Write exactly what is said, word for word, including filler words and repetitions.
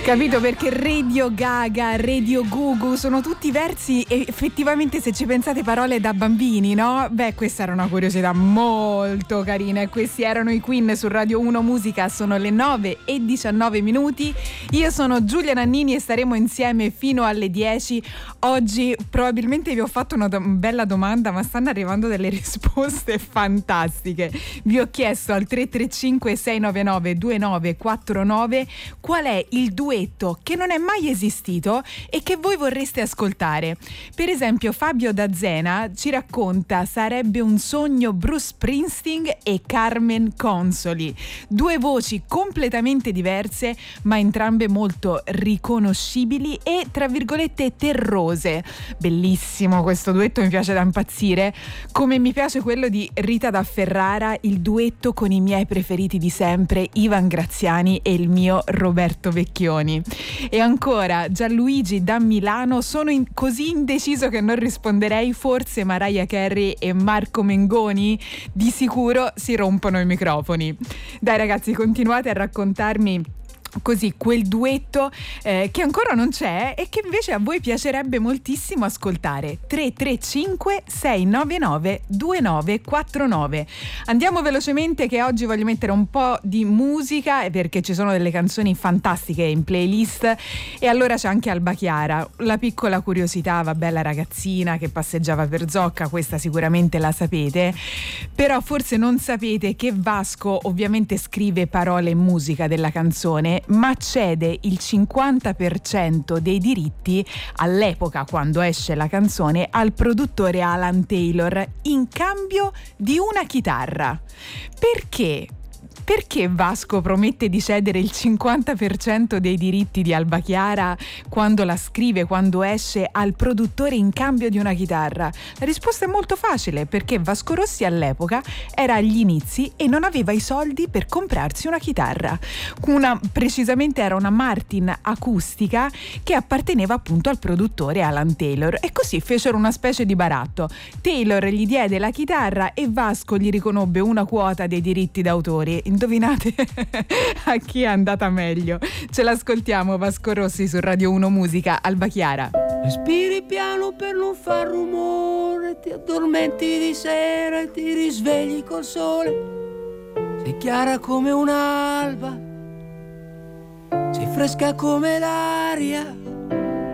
Capito? Perché Radio Gaga, Radio Gugu sono tutti versi e effettivamente, se ci pensate, parole da bambini, no? Beh, questa era una curiosità molto carina e questi erano i Queen su Radio uno Musica. Sono le nove e diciannove minuti. Io sono Giulia Nannini e staremo insieme fino alle dieci. Oggi probabilmente vi ho fatto una do- bella domanda, ma stanno arrivando delle risposte fantastiche. Vi ho chiesto al tre tre cinque sei nove nove due nove quattro nove qual è il duetto che non è mai esistito e che voi vorreste ascoltare. Per esempio Fabio da Zena ci racconta sarebbe un sogno Bruce Springsteen e Carmen Consoli, due voci completamente diverse ma entrambe molto riconoscibili e tra virgolette terrose. Bellissimo questo duetto, mi piace da impazzire, come mi piace quello di Rita da Ferrara, il duetto con i miei preferiti di sempre, Ivan Graziani e il mio Roberto Vecchioni. E ancora Gianluigi da Milano, sono in, così indeciso che non risponderei, forse Mariah Carey e Marco Mengoni, di sicuro si rompono i microfoni. Dai ragazzi, continuate a raccontarmi così quel duetto eh, che ancora non c'è e che invece a voi piacerebbe moltissimo ascoltare. Tre tre cinque sei nove nove due nove quattro nove. Andiamo velocemente che oggi voglio mettere un po' di musica perché ci sono delle canzoni fantastiche in playlist. E allora c'è anche Alba Chiara, la piccola curiosità, vabbè, la ragazzina che passeggiava per Zocca, questa sicuramente la sapete, però forse non sapete che Vasco ovviamente scrive parole e musica della canzone, ma cede il cinquanta per cento dei diritti all'epoca, quando esce la canzone, al produttore Alan Taylor in cambio di una chitarra. Perché? Perché Vasco promette di cedere il cinquanta per cento dei diritti di Alba Chiara quando la scrive, quando esce, al produttore in cambio di una chitarra? La risposta è molto facile, perché Vasco Rossi all'epoca era agli inizi e non aveva i soldi per comprarsi una chitarra. Una, precisamente era una Martin acustica che apparteneva appunto al produttore Alan Taylor, e così fecero una specie di baratto. Taylor gli diede la chitarra e Vasco gli riconobbe una quota dei diritti d'autore. Indovinate a chi è andata meglio? Ce l'ascoltiamo, Vasco Rossi su Radio uno Musica, Alba Chiara. Respiri piano per non far rumore, ti addormenti di sera e ti risvegli col sole. Sei chiara come un'alba, sei fresca come l'aria,